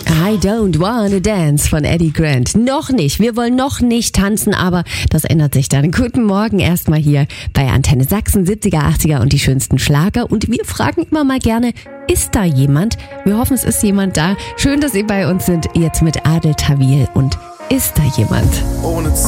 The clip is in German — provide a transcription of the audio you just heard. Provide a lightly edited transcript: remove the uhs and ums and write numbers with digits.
I don't wanna dance von Eddie Grant. Noch nicht. Wir wollen noch nicht tanzen, aber das ändert sich dann. Guten Morgen erstmal hier bei Antenne Sachsen, 70er, 80er und die schönsten Schlager. Und wir fragen immer mal gerne, ist da jemand? Wir hoffen, es ist jemand da. Schön, dass ihr bei uns sind. Jetzt mit Adel Tawil und ist da jemand?